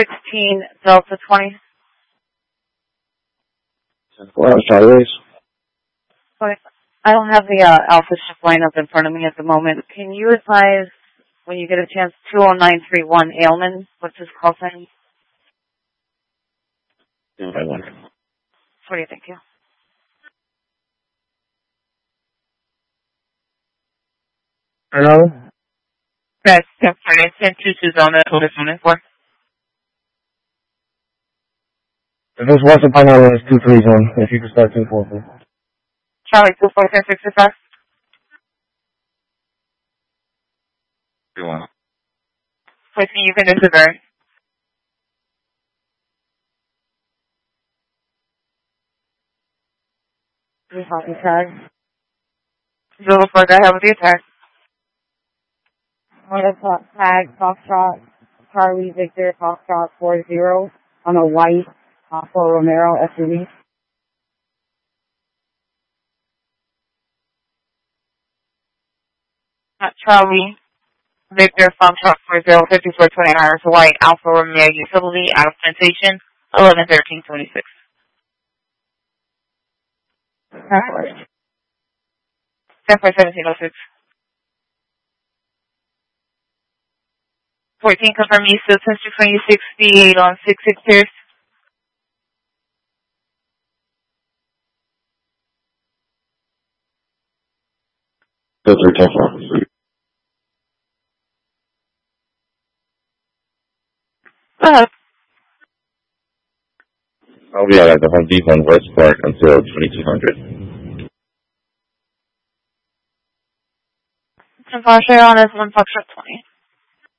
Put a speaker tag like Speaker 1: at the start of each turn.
Speaker 1: 16 Delta 20.
Speaker 2: Well, Charlie.
Speaker 1: Okay. I don't have the Alpha shift lineup in front of me at the moment. Can you advise, when you get a chance, 20931 Ailman? What's his call sign?
Speaker 2: I wonder.
Speaker 1: What do you think? Yeah.
Speaker 2: Hello?
Speaker 3: That's 10-2 Zona, total Zona 4.
Speaker 2: If this was upon island, it's 2-3 zone. If you could start 2-4, please.
Speaker 1: Charlie 2-4-10-65.
Speaker 3: 2-1. Placing you can disappear.
Speaker 1: We have the tag.
Speaker 3: Zulu 4, go ahead with the attack.
Speaker 1: What is that tag? Foxtrot, Charlie Victor, Foxtrot 40 on a white Alfa Romero SUV.
Speaker 3: Charlie Victor, Foxtrot 40, 5420 hours, white Alfa Romeo utility out of plantation, 11-13-26.
Speaker 1: Correct.
Speaker 3: 10-17-06. 14, confirm you still 10-668 on 66 Pierce.
Speaker 2: Filter 10-4.
Speaker 3: Go ahead.
Speaker 2: I'll be out at the Home Depot in West Park until 2200.
Speaker 1: 10 Foxtrot on is 1 Foxtrot 20.